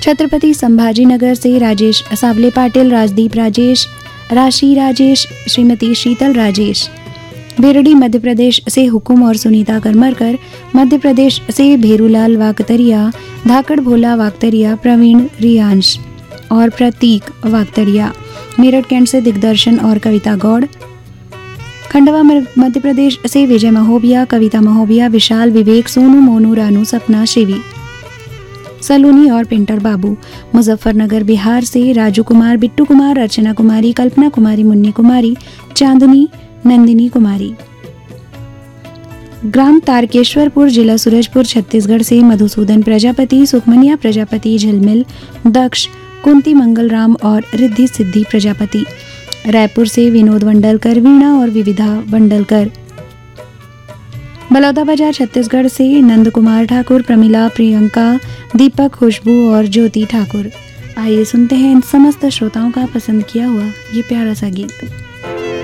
छत्रपति संभाजीनगर से राजेश सावले पाटिल, राजदीप राजेश, राशि राजेश, श्रीमती शीतल राजेश। बेरडी मध्य प्रदेश से हुकुम और सुनीता करमरकर, मध्य प्रदेश से भेरूलाल वाकतरिया, धाकड़ भोला वाकतरिया, प्रवीण रियांश और प्रतीक वाकतरिया। मेरठ कैंट से दिग्दर्शन और कविता गौड़। खंडवा मध्य प्रदेश से विजय महोबिया, कविता महोबिया, विशाल, विवेक, सोनू, मोनू, रानू, सपना, शिवी, सलूनी और पिंटर बाबू। मुजफ्फरनगर बिहार से राजू कुमार, बिट्टू कुमार, अर्चना कुमारी, कल्पना कुमारी, मुन्नी कुमारी, चांदनी, नंदिनी कुमारी। ग्राम तारकेश्वरपुर, जिला सूरजपुर, छत्तीसगढ़ से मधुसूदन प्रजापति, सुखमनिया प्रजापति, झिलमिल, दक्ष, कुंती मंगलराम और रिद्धि सिद्धि प्रजापति। रायपुर से विनोद वंडलकर, वीणा और विविधा वंडलकर। बलौदाबाजार छत्तीसगढ़ से नंद कुमार ठाकुर, प्रमिला, प्रियंका, दीपक, खुशबू और ज्योति ठाकुर। आइए सुनते हैं इन समस्त श्रोताओं का पसंद किया हुआ ये प्यारा सा गीत।